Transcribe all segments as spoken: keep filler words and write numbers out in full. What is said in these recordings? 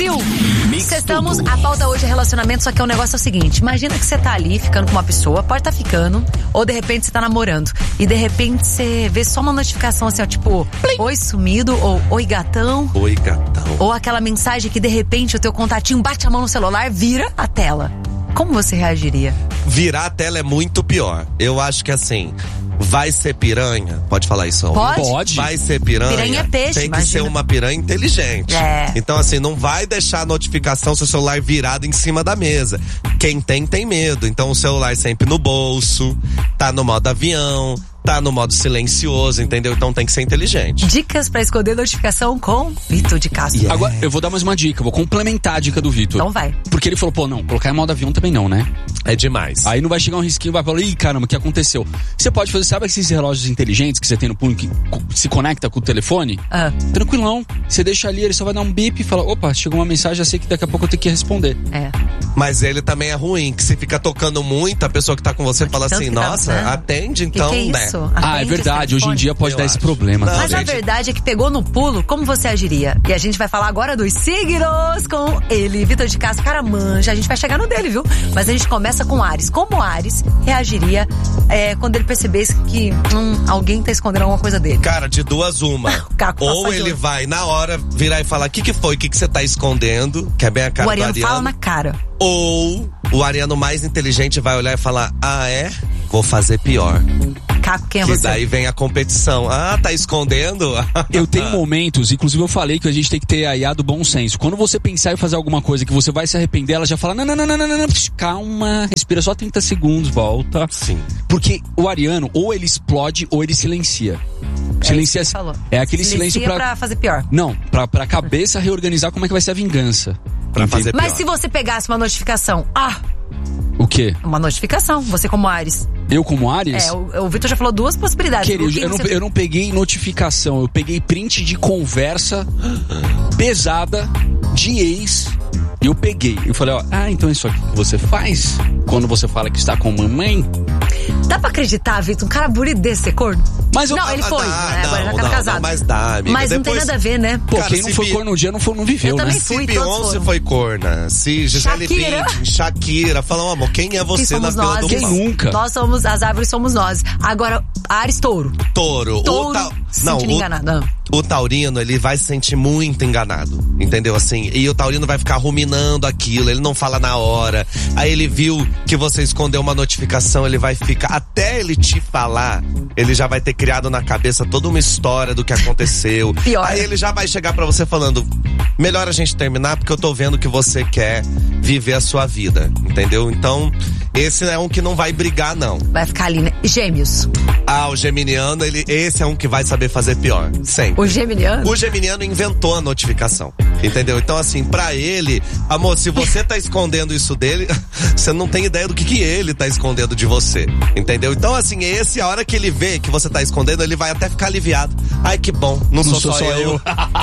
Brasil! Estamos, a pauta hoje é relacionamento, só que o negócio é o seguinte: imagina que você tá ali ficando com uma pessoa, pode estar tá ficando, ou de repente você tá namorando, e de repente você vê só uma notificação assim, ó, tipo, Plim. Oi sumido, ou oi gatão. Oi gatão. Ou aquela mensagem que de repente o teu contatinho bate a mão no celular, vira a tela. Como você reagiria? Virar a tela é muito pior. Eu acho que assim, vai ser piranha? Pode falar isso? Pode. Pode. Vai ser piranha? Piranha é peixe, Tem que imagina. ser uma piranha inteligente. É. Então assim, não vai deixar a notificação seu celular virado em cima da mesa. Quem tem, tem medo. Então o celular sempre no bolso, tá no modo avião, tá no modo silencioso, entendeu? Então tem que ser inteligente. Dicas pra esconder notificação com Vitor de Castro. Yeah. Agora, eu vou dar mais uma dica, vou complementar a dica do Vitor. Então vai. Porque ele falou, pô, não, colocar em modo avião também não, né? É demais. Aí não vai chegar um risquinho, vai falar, ih, caramba, o que aconteceu? Você pode fazer, sabe esses relógios inteligentes que você tem no punho que se conecta com o telefone? Ah. Tranquilão. Você deixa ali, ele só vai dar um bip e fala, opa, chegou uma mensagem, já sei que daqui a pouco eu tenho que responder. É. Mas ele também é ruim, que se fica tocando muito, a pessoa que tá com você fala tanto assim, que tá nossa, usando. atende Que então, que é né? isso? Ah, é Atende verdade. esse Hoje em telefone? dia pode Eu dar esse acho. problema. Não, tá? Mas a gente. verdade é que pegou no pulo, como você agiria? E a gente vai falar agora dos signos com ele, Vitor de Castro, cara manja. A gente vai chegar no dele, viu? Mas a gente começa com Áries. Como Áries reagiria é, quando ele percebesse que hum, alguém tá escondendo alguma coisa dele? Cara, de duas uma. Caco Ou passa de ele olho. vai na hora virar e falar, o que que foi? O que que você tá escondendo? Que é bem a cara O Ariano do Ariano. fala na cara. Ou o Ariano mais inteligente vai olhar e falar, ah é? Vou fazer pior. Caco, quem é Que você? daí vem a competição. Ah, tá escondendo? Eu tenho momentos, inclusive eu falei que a gente tem que ter aí a do bom senso. Quando você pensar em fazer alguma coisa que você vai se arrepender, ela já fala, não, não, não, não, não, não, calma, respira só trinta segundos, volta. Sim. Porque o Ariano, ou ele explode, ou ele silencia. Silencia, isso que falou. é aquele Silencia silêncio pra... pra fazer pior. Não, pra, pra cabeça reorganizar como é que vai ser a vingança. Pra Entende? fazer Mas pior. se você pegasse uma notificação, ah, O quê? uma notificação, você como Áries. Eu como Áries? É, o, o Vitor já falou duas possibilidades. Querido, O que eu não, você- eu não peguei notificação, eu peguei print de conversa pesada de ex. Eu peguei. Eu falei, ó, ah, então isso aqui que você faz quando você fala que está com mamãe? Dá pra acreditar, Vitor, um cara bonito desse ser corno? Mas eu- Não, ele Ah, foi, dá, né? Agora não, já tava não, casado. não, mas dá, amiga. Mas não tem Depois- nada a ver, né? Pô, Cara, quem não se foi vi- corno um dia não, foi, não viveu, Eu né? também Se fui, todos Beyoncé foram. foi corna, se Gisele Shakira. Bündchen, Shakira, falam, amor, quem é Quem você na somos fila nós? do Quem pão? nunca? Nós somos, as árvores somos nós. Agora, Áries touro. Touro. Touro, O ta... se Não, sentindo o... enganado. Ah. o taurino, ele vai se sentir muito enganado, entendeu? Assim, e o taurino vai ficar ruminando aquilo, ele não fala na hora. Aí ele viu que você escondeu uma notificação, ele vai ficar, até ele te falar, ele já vai ter criado na cabeça toda uma história do que aconteceu. Pior. Aí ele já vai chegar pra você falando, melhor a gente terminar porque eu tô vendo que você quer viver a sua vida, entendeu? Então, esse é um que não vai brigar, não. Vai ficar ali, né? Gêmeos. Ah, o geminiano, ele, esse é um que vai saber fazer pior, sempre. O geminiano? O geminiano inventou a notificação, entendeu? Então assim, pra ele, amor, se você tá escondendo isso dele, você não tem ideia do que que ele tá escondendo de você, entendeu? Então assim, esse, a hora que ele vê que você tá escondendo, ele vai até ficar aliviado. Ai, que bom, não, sou, só, eu.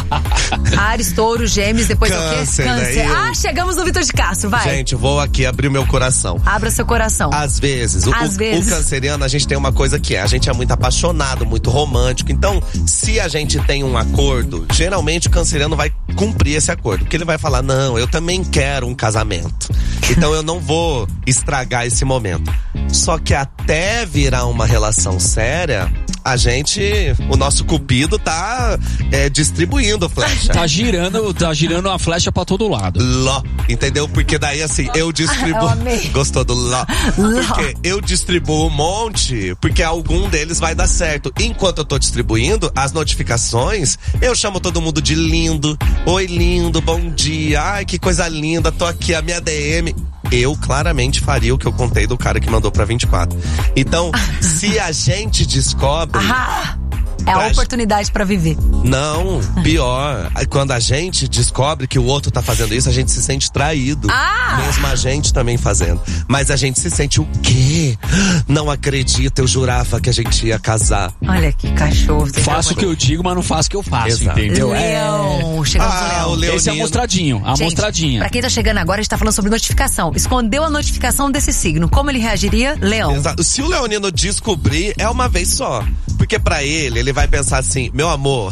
Ares, touro, gêmeos, depois Câncer, é o quê? né? Eu- Ah, chegamos no Vitor de Castro, vai. Gente, eu vou aqui abrir o meu coração. Abra seu coração. Às vezes, o, Às o- vezes. o canceriano, a gente tem uma coisa que é, a gente é muito apaixonado, muito romântico. Então, se a gente tem um acordo, geralmente o canceriano vai cumprir esse acordo. Porque ele vai falar, não, eu também quero um casamento. Então eu não vou estragar esse momento. Só que até virar uma relação séria, a gente, o nosso cupido tá é, distribuindo flecha. Tá girando, tá girando a flecha pra todo lado. Ló, entendeu? Porque daí assim, eu distribuo. Eu amei. Gostou do ló? Ló. Porque eu distribuo um monte, porque algum deles vai dar certo. Enquanto eu tô distribuindo as notificações, eu chamo todo mundo de lindo. Oi, lindo, bom dia. Ai, que coisa linda, tô aqui, a minha D M. Eu claramente faria o que eu contei do cara que mandou pra vinte e quatro. Então, se a gente descobre. Ah, é a Pra- oportunidade pra viver. Não, pior. Quando a gente descobre que o outro tá fazendo isso, a gente se sente traído. Ah! Mesmo a gente também fazendo. Mas a gente se sente o quê? Não acredito, eu jurava que a gente ia casar. Olha que cachorro. você Faço o já que eu digo, mas não faço o que eu faço, Exato. entendeu? Leão. Chegamos no Ah, leão. o leonino. Esse é amostradinho, a Gente, amostradinha. pra quem tá chegando agora, a gente tá falando sobre notificação. Escondeu a notificação desse signo. Como ele reagiria? Leão. Exato. Se o leonino descobrir, é uma vez só. Porque pra ele, ele vai pensar assim, meu amor,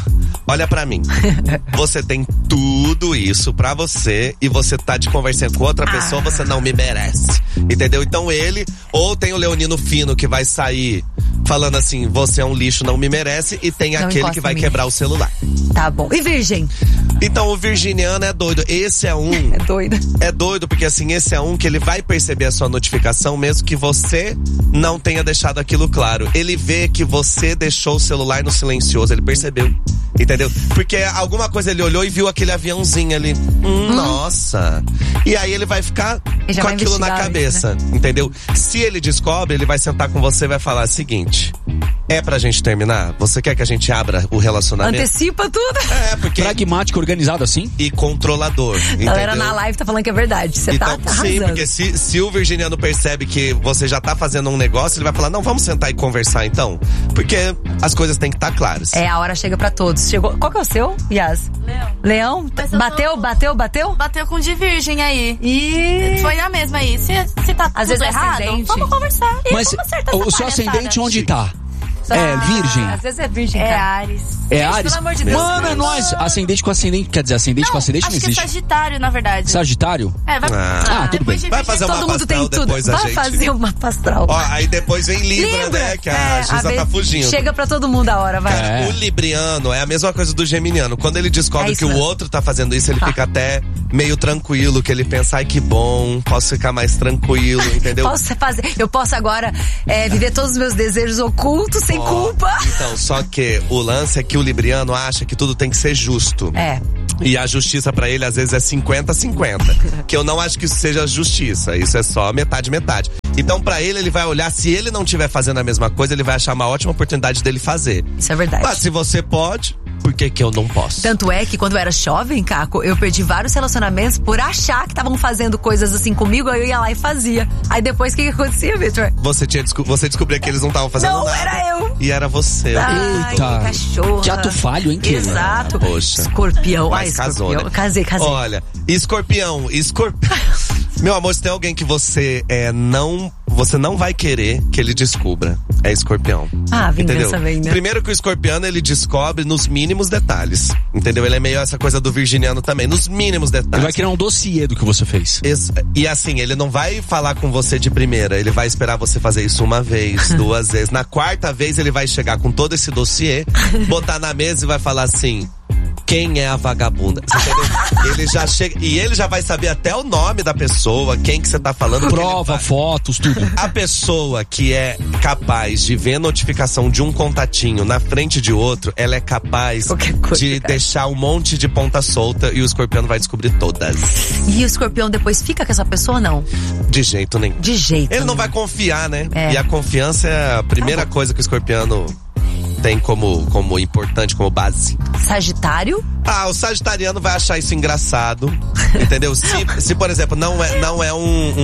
olha pra mim. Você tem tudo isso pra você e você tá de conversando com outra pessoa, ah. você não me merece. Entendeu? Então ele, ou tem o leonino fino que vai sair falando assim, você é um lixo, não me merece, e tem não aquele que vai quebrar o celular. Tá bom. E virgem? Então o virginiano é doido. Esse é um... É doido. É doido porque assim, esse é um que ele vai perceber a sua notificação mesmo que você não tenha deixado aquilo claro. Ele vê que você deixou o celular no silencioso, ele percebeu. Entendeu? Porque alguma coisa ele olhou e viu aquele aviãozinho ali. Hum, hum. Nossa. E aí ele vai ficar com vai aquilo na cabeça. Isso, né? Entendeu? Se ele descobre, ele vai sentar com você e vai falar o seguinte: é pra gente terminar? Você quer que a gente abra o relacionamento? Antecipa tudo. É, porque... Pragmático, organizado assim. E controlador. A galera na live tá falando que é verdade. Você então, tá, tá sim, arrasando. porque se, se o virginiano percebe que você já tá fazendo um negócio, ele vai falar, não, vamos sentar e conversar então. Porque as coisas têm que estar tá claras. É, a hora chega pra todos. Chegou. Qual que é o seu, Yas? Leão. Leão? Bateu, tô... bateu, bateu? Bateu com de virgem aí. E... Foi a mesma aí. Se, se tá Às tudo vezes errado, ascendente. vamos conversar. E Mas vamos acertar o essa seu ascendente onde tá? Ah, é virgem? Às vezes é virgem, É cara. Ares. É Gente, Ares? pelo amor de Deus. Mano, é nóis. Ascendente com ascendente, quer dizer, ascendente Não, com ascendente não acho existe. que é Sagitário, na verdade. Sagitário? É, vai. Ah, ah, tudo bem. De Vai fazer uma Todo mundo tem tudo. depois a Vai gente. fazer uma astral. Ó, aí depois vem Libra, Libra. né? Que a É, Gisa a tá vez- fugindo. Chega pra todo mundo a hora, vai. É. O libriano é a mesma coisa do geminiano. Quando ele descobre É isso que o mesmo. outro tá fazendo isso, ele fica até meio tranquilo, que ele pensa, ai que bom, posso ficar mais tranquilo, entendeu? Posso fazer, eu posso agora é, viver todos os meus desejos ocultos sem Ó, culpa. Então, só que o lance é que o libriano acha que tudo tem que ser justo. É. E a justiça pra ele às vezes é cinquenta a cinquenta. Que eu não acho que isso seja justiça, isso é só metade metade. Então pra ele, ele vai olhar, se ele não estiver fazendo a mesma coisa, ele vai achar uma ótima oportunidade dele fazer. Isso é verdade. Mas se você pode, por que que eu não posso? Tanto é que quando eu era jovem, Caco, eu perdi vários relacionamentos por achar que estavam fazendo coisas assim comigo, aí eu ia lá e fazia. Aí depois o que, que acontecia, Victor? Você, tinha desco- você descobriu que eles não estavam fazendo Não, nada. era eu. E era você. Ai, Eita. cachorra. Que ato falho, hein, Keila? Exato. Poxa. Escorpião. Mas Ai, casou, escorpião. né? Casei, casei. Olha, escorpião, escorpião. Meu amor, se tem alguém que você é, não, você não vai querer que ele descubra, é escorpião. Ah, vingança entendeu? vem, né? Primeiro que o escorpiano, ele descobre nos mínimos detalhes, entendeu? Ele é meio essa coisa do virginiano também, nos mínimos Ele detalhes. vai criar um dossiê do que você fez. Ex- E assim, ele não vai falar com você de primeira, ele vai esperar você fazer isso uma vez, duas vezes. Na quarta vez ele vai chegar com todo esse dossiê, botar na mesa e vai falar assim: quem é a vagabunda? Você entendeu? Ele já chega, e ele já vai saber até o nome da pessoa, quem que você tá falando. porque ele Prova, vai- fotos, tudo. A pessoa que é capaz de ver notificação de um contatinho na frente de outro, ela é capaz Qualquer coisa, de cara. deixar um monte de ponta solta e o escorpiano vai descobrir todas. E o escorpião depois fica com essa pessoa ou não? De jeito nenhum. De jeito. Ele não nenhum. vai confiar, né? É. E a confiança é a primeira coisa que o escorpiano tem como, como importante, como base. Sagitário? Ah, o sagitariano vai achar isso engraçado, entendeu? Se, se por exemplo, não é, não é um,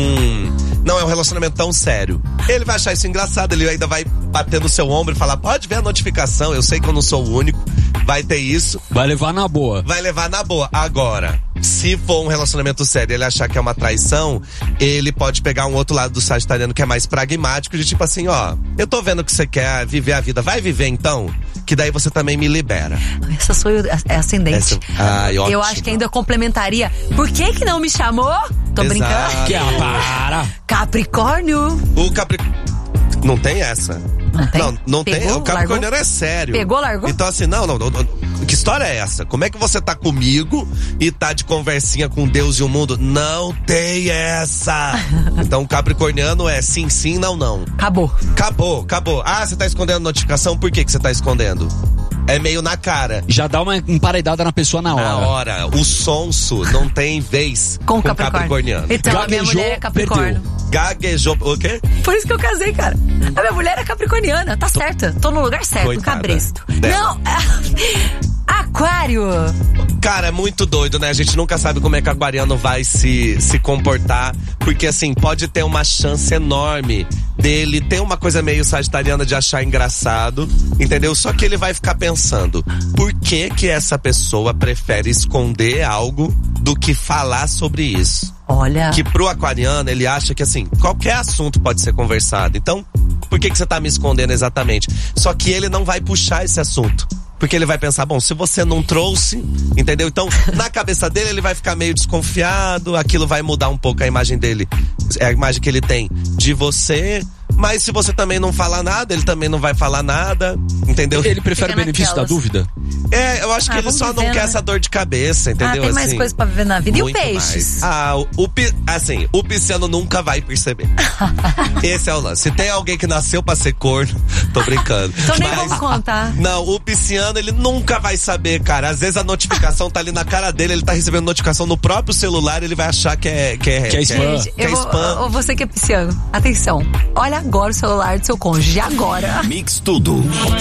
um não é um relacionamento tão sério, ele vai achar isso engraçado, ele ainda vai bater no seu ombro e falar, pode ver a notificação, eu sei que eu não sou o único, vai ter isso, Vai levar na boa. vai levar na boa. Agora, se for um relacionamento sério e ele achar que é uma traição, ele pode pegar um outro lado do sagitariano que é mais pragmático, de tipo assim, ó, eu tô vendo que você quer viver a vida, vai viver então, que daí você também me libera. Essa sou eu, é ascendente. Essa- Ai, eu ótimo. acho que ainda complementaria. Por que que não me chamou? Tô Exato. brincando. Que ah, para. Capricórnio. O Capricórnio. Não tem essa. Não tem? Não, não tem. Pegou, O Capricorniano é sério. Pegou, largou? Então assim, não, não, não, não. Que história é essa? Como é que você tá comigo e tá de conversinha com Deus e o mundo? Não tem essa. Então o Capricorniano é sim, sim, não, não. Acabou. Acabou, acabou. Ah, você tá escondendo notificação? Por que que você tá escondendo? É meio na cara. Já dá uma emparedada na pessoa na hora. Na hora. O sonso não tem vez Com, com Capricórnio. Capricorniano. Então, a minha Gaguejou, mulher é Capricórnio. perdeu. Gaguejou. O quê? Por isso que eu casei, cara. A minha mulher é capricorniana, tá certa. Tô no lugar certo, no Coitada cabresto. dela. Não, aquário. Cara, é muito doido, né? A gente nunca sabe como é que o aquariano vai se, se comportar. Porque, assim, pode ter uma chance enorme dele ter uma coisa meio sagitariana de achar engraçado, entendeu? Só que ele vai ficar pensando, por que que essa pessoa prefere esconder algo do que falar sobre isso? Olha. Que pro aquariano, ele acha que, assim, qualquer assunto pode ser conversado. Então, por que que você tá me escondendo exatamente? Só que ele não vai puxar esse assunto. Porque ele vai pensar, bom, se você não trouxe, entendeu? Então, na cabeça dele, ele vai ficar meio desconfiado, aquilo vai mudar um pouco a imagem dele, a imagem que ele tem de você. Mas se você também não falar nada, ele também não vai falar nada, entendeu? Ele prefere o benefício da dúvida? É, eu acho que Ah, ele vamos só viver, não quer né? essa dor de cabeça, entendeu? Ah, tem mais assim, coisas pra viver na vida. E o muito peixes? mais. Ah, o, o pi- assim, o pisciano nunca vai perceber. Esse é o lance. Se tem alguém que nasceu pra ser corno, tô brincando. Então nem Mas- vamos contar. Não, o pisciano, ele nunca vai saber, cara. Às vezes a notificação tá ali na cara dele, ele tá recebendo notificação no próprio celular, ele vai achar que é... Que é, Que é spam. Gente, que é eu vou, spam. ou você que é pisciano, atenção. Olha agora o celular do seu cônjuge, agora. Mix Tudo.